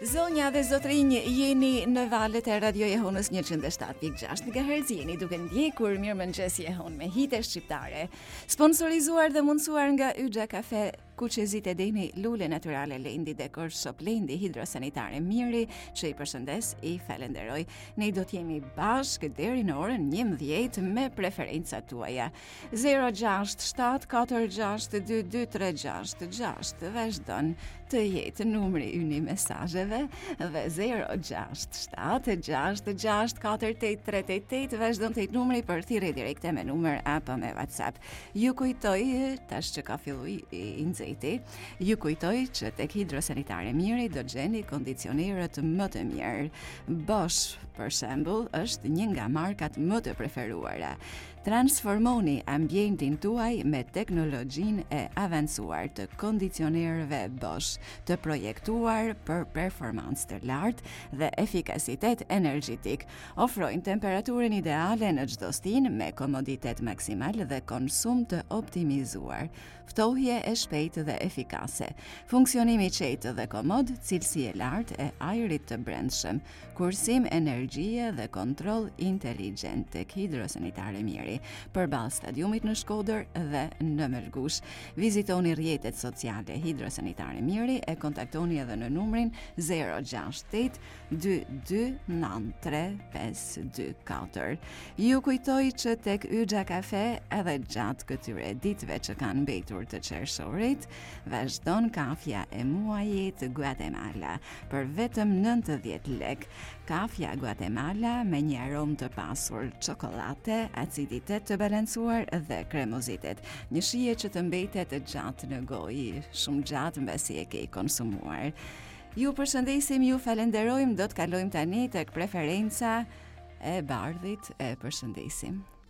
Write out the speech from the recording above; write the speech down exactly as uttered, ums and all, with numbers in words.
Zonja dhe zotrinj, jeni në valët e Radio Jehonës njëqind e shtatë pikë gjashtë megahertz, jeni duke ndjekur Mirëmëngjes Jehon me hite shqiptare, sponsorizuar dhe mundsuar nga Yxha Kafe, Kuqezit e Deni, Lule Naturale, Lendi Dekor, Shop Lendi, Hidrosanitare Miri, që i përshëndes, i falenderoj. Ne do t'jemi bashkë deri në orën njëmbëdhjetë me preferencat tuaja. zero gjashtë shtatë katër gjashtë dy dy tre gjashtë gjashtë vazhdon të jetë numri ynë i mesazheve dhe zero gjashtë shtatë gjashtë gjashtë katër tetë tre tetë tetë vazhdon të jetë numri për thirrje direkte me numër apo me WhatsApp. Ju kujtoj tash që ka filluar i nxehti, ju kujtoj që tek Hidrosanitare Miri do gjeni kondicionerët më të mirë. Bosch, për shembull, është një nga markat më të preferuara. Transformoni ambientin tuaj me teknologjinë e avancuar të kondicionerëve Bosch, të projektuar për performancë të lartë dhe efikasitet energjetik. Ofrojnë temperaturën ideale në çdo stinë me komoditet maksimal dhe konsum të optimizuar. Ftohje e shpejtë dhe efikase, funksionimi i qetë dhe komod, cilësi e lartë e ajrit të brendshëm, kursim energjie dhe kontroll inteligjent tek Hidrosanitare Miri, përballë stadiumit në Shkodër dhe në Melgush. Vizitoni rrjetet sociale Hidrosanitare Miri e kontaktoni edhe në numrin zero gjashtë tetë dy dy nëntë tre pesë dy katër. Ju kujtoj që tek Yxha Kafe edhe gjatë këtyre ditëve që kanë mbetur të qershorit, vazhdon kafja e muajit Guatemala për vetëm nëntëdhjetë lekë. Kafja Guatemala me një aromë të pasur çokoladate, aciditet të balancuar dhe kremozitet. Një shije që të mbetet gjatë në gojë, shumë gjatë mbasi e ke konsumuar. Ju përshëndesim, ju falenderojmë, do të kalojmë tani tek preferenca e bardhit, e përshëndesim.